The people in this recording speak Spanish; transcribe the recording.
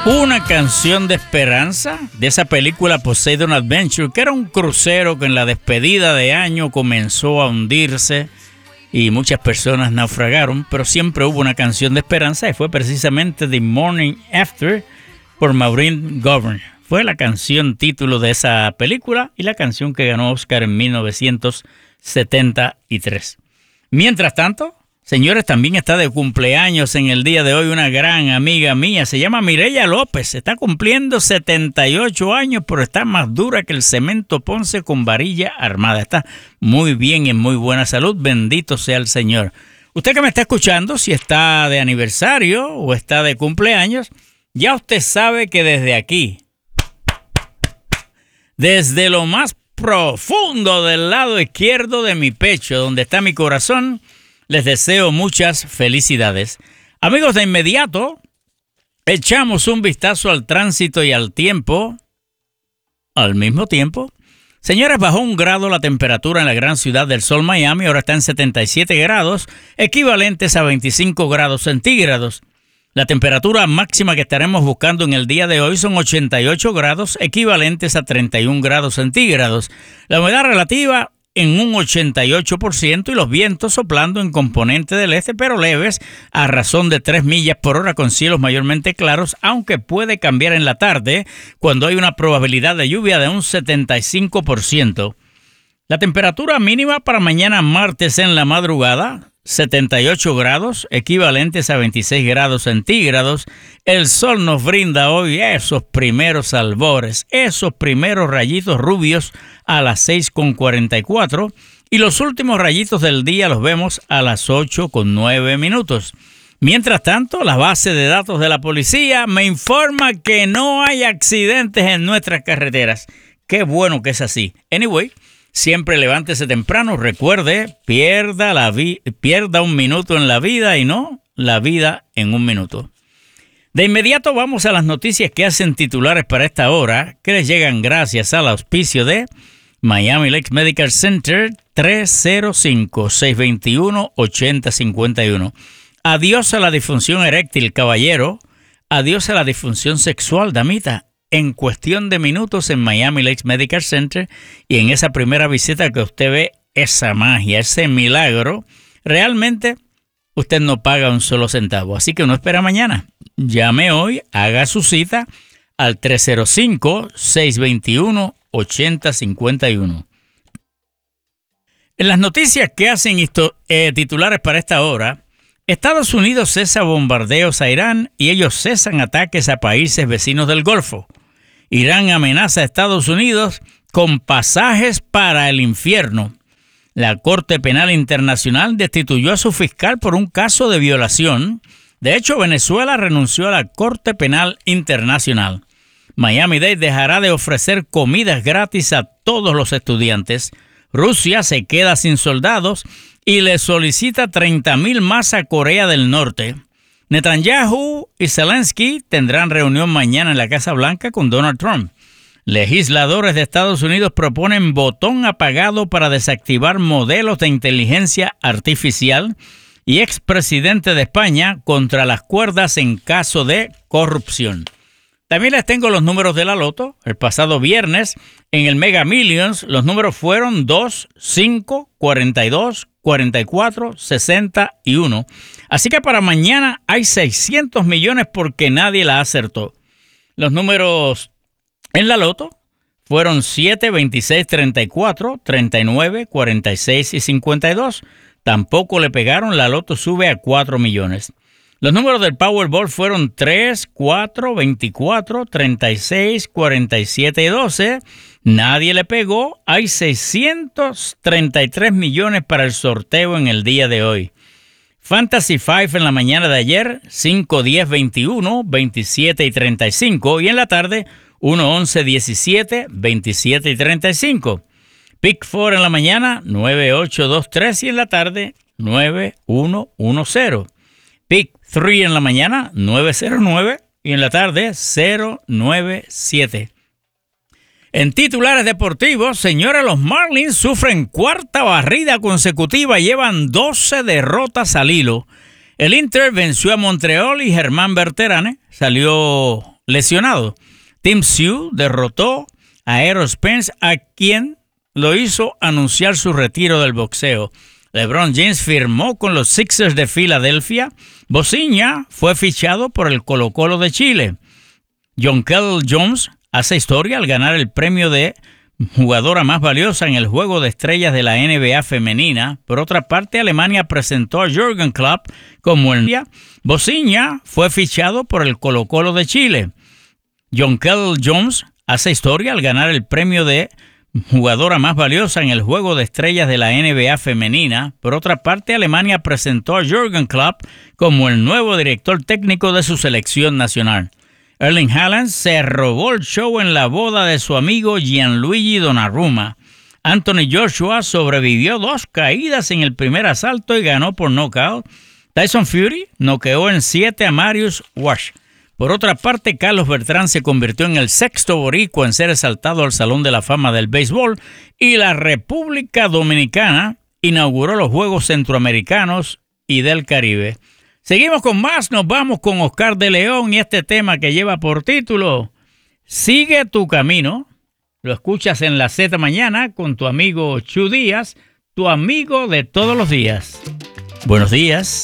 Una canción de esperanza de esa película Poseidon Adventure, que era un crucero que en la despedida de año comenzó a hundirse y muchas personas naufragaron, pero siempre hubo una canción de esperanza y fue precisamente The Morning After por Maureen Govan. Fue la canción título de esa película y la canción que ganó Oscar en 1973. Mientras tanto, señores, también está de cumpleaños en el día de hoy una gran amiga mía. Se llama Mireya López. Está cumpliendo 78 años, pero está más dura que el cemento Ponce con varilla armada. Está muy bien y en muy buena salud. Bendito sea el Señor. Usted que me está escuchando, si está de aniversario o está de cumpleaños, ya usted sabe que desde aquí, desde lo más profundo del lado izquierdo de mi pecho, donde está mi corazón, les deseo muchas felicidades. Amigos, de inmediato, echamos un vistazo al tránsito y al tiempo al mismo tiempo. Señores, bajó 1 grado la temperatura en la gran ciudad del Sol, Miami. Ahora está en 77 grados, equivalentes a 25 grados centígrados. La temperatura máxima que estaremos buscando en el día de hoy son 88 grados, equivalentes a 31 grados centígrados. La humedad relativa en un 88% y los vientos soplando en componente del este, pero leves, a razón de 3 millas por hora con cielos mayormente claros, aunque puede cambiar en la tarde cuando hay una probabilidad de lluvia de un 75%. La temperatura mínima para mañana martes en la madrugada, 78 grados, equivalentes a 26 grados centígrados. El sol nos brinda hoy esos primeros albores, esos primeros rayitos rubios a las 6:44 y los últimos rayitos del día los vemos a las 8:09. Mientras tanto, la base de datos de la policía me informa que no hay accidentes en nuestras carreteras. Qué bueno que es así. Anyway, siempre levántese temprano, recuerde, pierda 1 minuto en la vida y no la vida en 1 minuto. De inmediato vamos a las noticias que hacen titulares para esta hora, que les llegan gracias al auspicio de Miami Lakes Medical Center, 305-621-8051. Adiós a la disfunción eréctil, caballero. Adiós a la disfunción sexual, damita. En cuestión de minutos en Miami Lakes Medical Center, y en esa primera visita que usted ve esa magia, ese milagro, realmente usted no paga un solo centavo. Así que no espera mañana. Llame hoy, haga su cita al 305-621-8051. En las noticias que hacen titulares para esta hora, Estados Unidos cesa bombardeos a Irán y ellos cesan ataques a países vecinos del Golfo. Irán amenaza a Estados Unidos con pasajes para el infierno. La Corte Penal Internacional destituyó a su fiscal por un caso de violación. De hecho, Venezuela renunció a la Corte Penal Internacional. Miami-Dade dejará de ofrecer comidas gratis a todos los estudiantes. Rusia se queda sin soldados y le solicita 30,000 más a Corea del Norte. Netanyahu y Zelensky tendrán reunión mañana en la Casa Blanca con Donald Trump. Legisladores de Estados Unidos proponen botón apagado para desactivar modelos de inteligencia artificial y expresidente de España contra las cuerdas en caso de corrupción. También les tengo los números de la loto. El pasado viernes, en el Mega Millions, los números fueron 2, 5, 42, 44, 60 y 1. Así que para mañana hay 600 millones porque nadie la acertó. Los números en la loto fueron 7, 26, 34, 39, 46 y 52. Tampoco le pegaron, la loto sube a 4 millones. Los números del Powerball fueron 3, 4, 24, 36, 47 y 12. Nadie le pegó. Hay 633 millones para el sorteo en el día de hoy. Fantasy 5 en la mañana de ayer, 5, 10, 21, 27 y 35. Y en la tarde, 1, 11, 17, 27 y 35. Pick 4 en la mañana, 9, 8, 2, 3. Y en la tarde, 9, 1, 1, 0. Pick 3 en la mañana, 909, y en la tarde, 097. En titulares deportivos, señores, los Marlins sufren 4ª barrida consecutiva y llevan 12 derrotas al hilo. El Inter venció a Montreal y Germán Berterame salió lesionado. Tim Tszyu derrotó a Errol Spence, a quien lo hizo anunciar su retiro del boxeo. LeBron James firmó con los Sixers de Filadelfia. Bociña fue fichado por el Colo-Colo de Chile. Jonquel Jones hace historia al ganar el premio de jugadora más valiosa en el Juego de Estrellas de la NBA femenina. Por otra parte, Alemania presentó a Jürgen Klopp como el día. Bociña fue fichado por el Colo-Colo de Chile. Jonquel Jones hace historia al ganar el premio de jugadora más valiosa en el Juego de Estrellas de la NBA femenina. Por otra parte, Alemania presentó a Jürgen Klopp como el nuevo director técnico de su selección nacional. Erling Haaland se robó el show en la boda de su amigo Gianluigi Donnarumma. Anthony Joshua sobrevivió 2 caídas en el primer asalto y ganó por nocaut. Tyson Fury noqueó en 7 a Mariusz Wach. Por otra parte, Carlos Beltrán se convirtió en el 6º boricua en ser exaltado al Salón de la Fama del Béisbol, y la República Dominicana inauguró los Juegos Centroamericanos y del Caribe. Seguimos con más, nos vamos con Oscar de León y este tema que lleva por título Sigue tu camino. Lo escuchas en la Z Mañana con tu amigo Chu Díaz, tu amigo de todos los días. Buenos días.